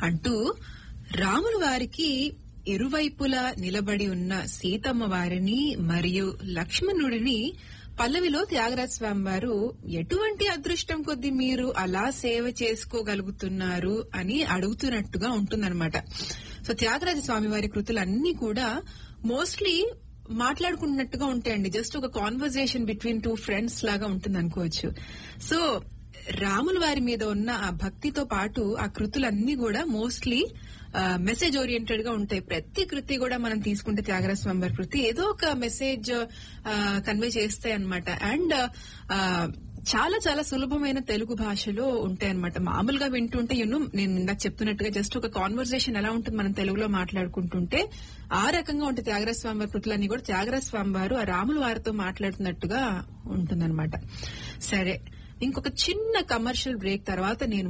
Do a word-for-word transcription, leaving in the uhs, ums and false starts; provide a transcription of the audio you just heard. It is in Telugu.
అంటూ రాములు వారికి ఇరువైపులా నిలబడి ఉన్న సీతమ్మ వారిని మరియు లక్ష్మణుడిని పల్లవిలో త్యాగరాజ స్వామి వారు ఎటువంటి అదృష్టం కొద్దీ మీరు అలా సేవ చేసుకోగలుగుతున్నారు అని అడుగుతున్నట్టుగా ఉంటుందన్నమాట. సో త్యాగరాజ స్వామి వారి కృతులన్నీ కూడా మోస్ట్లీ మాట్లాడుకున్నట్టుగా ఉంటాయండి. జస్ట్ ఒక కాన్వర్జేషన్ బిట్వీన్ టూ ఫ్రెండ్స్ లాగా ఉంటుంది అనుకోవచ్చు. సో రాముల వారి మీద ఉన్న ఆ భక్తితో పాటు ఆ కృతులన్నీ కూడా మోస్ట్లీ మెసేజ్ ఓరియంటెడ్ గా ఉంటాయి. ప్రతి కృతి కూడా మనం తీసుకుంటే త్యాగరాజ స్వామి వారి కృతి ఏదో ఒక మెసేజ్ కన్వే చేస్తాయి అనమాట. అండ్ చాలా చాలా సులభమైన తెలుగు భాషలో ఉంటాయి అనమాట. మామూలుగా వింటుంటే యూనో నేను ఇందాక చెప్తున్నట్టుగా జస్ట్ ఒక కాన్వర్సేషన్ ఎలా ఉంటుంది మనం తెలుగులో మాట్లాడుకుంటుంటే ఆ రకంగా ఉంటే త్యాగరాజ స్వామి వారి కృతులన్నీ కూడా త్యాగరాజ స్వామి వారు ఆ రాముల వారితో మాట్లాడుతున్నట్టుగా ఉంటుందన్నమాట. సరే, ఇంకొక చిన్న కమర్షియల్ బ్రేక్ తర్వాత నేను